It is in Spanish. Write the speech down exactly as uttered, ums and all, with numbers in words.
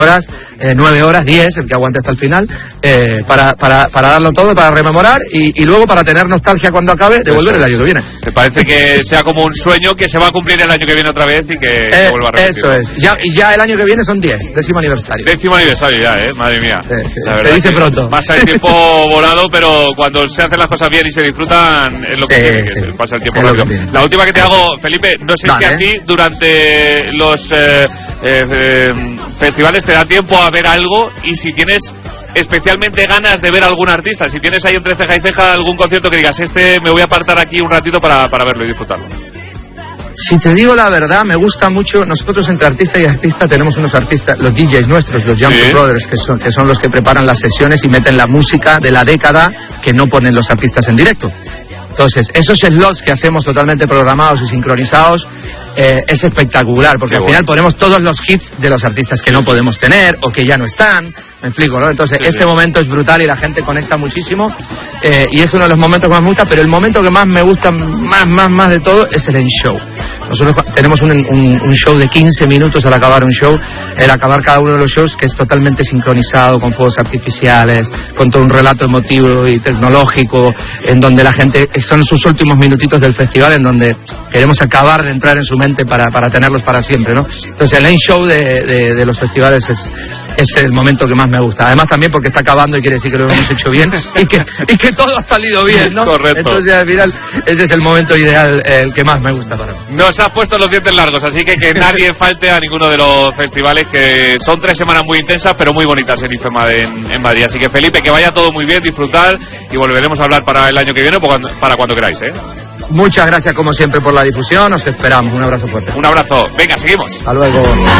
horas, eh, nueve horas, diez, el que aguante hasta el final, eh, para, para, para darlo todo, para rememorar y, y luego para tener nostalgia cuando acabe de volver el año que viene. Me parece que sea como un sueño que se va a cumplir el año que viene otra vez y que eh, se vuelva a repetir. Eso es, ya, y ya el año que viene son diez, décimo aniversario. Décimo aniversario ya, eh, madre mía. Sí, sí. La Se dice pronto. Pasa el tiempo volado, pero cuando se hacen las cosas bien y se disfrutan es lo que sí, tiene que sí. ser, pasa el tiempo rápido. La última que te hago, Felipe, no sé Dale. si a ti durante los eh, eh, eh, festivales te da tiempo a ver algo y si tienes especialmente ganas de ver a algún artista, si tienes ahí entre ceja y ceja algún concierto que digas, este me voy a apartar aquí un ratito para, para verlo y disfrutarlo. Si te digo la verdad, me gusta mucho. Nosotros entre artista y artista tenemos unos artistas, los D Js nuestros, los Jump sí. Brothers, que son, que son los que preparan las sesiones y meten la música de la década que no ponen los artistas en directo. Entonces, esos slots que hacemos totalmente programados y sincronizados, eh, es espectacular, porque Qué al bueno. final ponemos todos los hits de los artistas que sí. no podemos tener o que ya no están, me explico, ¿no? Entonces, sí, ese sí. momento es brutal y la gente conecta muchísimo, eh, y es uno de los momentos que más me gusta, pero el momento que más me gusta, más, más, más de todo, es el end-show. Nosotros tenemos un, un, un show de quince minutos al acabar un show, el acabar cada uno de los shows, que es totalmente sincronizado, con fuegos artificiales, con todo un relato emotivo y tecnológico, en donde la gente, son sus últimos minutitos del festival, en donde queremos acabar de entrar en su mente para, para tenerlos para siempre, ¿no? Entonces el end show de, de, de los festivales es, es el momento que más me gusta. Además también porque está acabando y quiere decir que lo hemos hecho bien y que, y que todo ha salido bien, ¿no? Correcto. Entonces al final ese es el momento ideal, el que más me gusta para mí. Nos has puesto los dientes largos, así que que nadie falte a ninguno de los festivales, que son tres semanas muy intensas pero muy bonitas en IFEMA en, en Madrid. Así que Felipe, que vaya todo muy bien, disfrutar y volveremos a hablar para el año que viene o para cuando queráis, ¿eh? Muchas gracias como siempre por la difusión, os esperamos, un abrazo fuerte. Un abrazo, venga, seguimos. Hasta luego.